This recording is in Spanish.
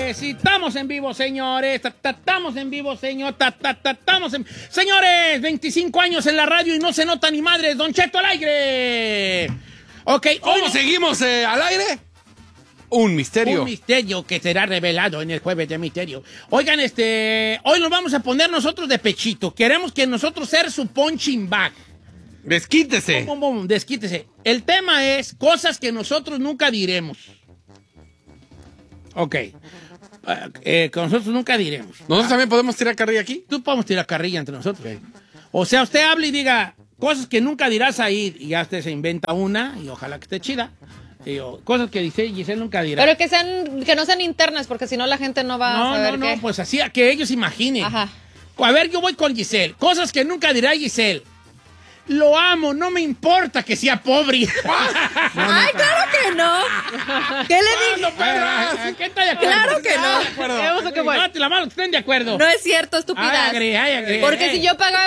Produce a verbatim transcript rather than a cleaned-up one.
Señores, sí, estamos en vivo, señores. Ta, ta, Estamos en vivo, señor. Ta, ta, ta, Estamos en... Señores, veinticinco años en la radio y no se nota ni madres. Don Cheto al aire. Ok. ¿Cómo hoy... seguimos eh, al aire? Un misterio. Un misterio que será revelado en el jueves de misterio. Oigan, este... Hoy nos vamos a poner nosotros de pechito. Queremos que nosotros ser su punching bag. Desquítese. Bum, bum, bum, desquítese. El tema es cosas que nosotros nunca diremos. Ok. Uh, eh, que nosotros nunca diremos. ¿Nosotros ah. también podemos tirar carrilla aquí? Tú podemos tirar carrilla entre nosotros. Okay. O sea, usted habla y diga cosas que nunca dirás ahí y ya usted se inventa una y ojalá que esté chida. Y, o, cosas que dice Giselle nunca dirá. Pero que sean que no sean internas porque si no la gente no va no, a saber No, no, qué. no, pues así a que ellos imaginen. Ajá. A ver, yo voy con Giselle. Cosas que nunca dirá Giselle. Lo amo, no me importa que sea pobre. No, Ay, no, claro que no. ¿Qué le digo? ¿Qué está de acuerdo? Claro que no. Levante la mano, estén de acuerdo. No es cierto, estúpidas. Ay, agree, ay, agree, Porque ay. si yo pagaba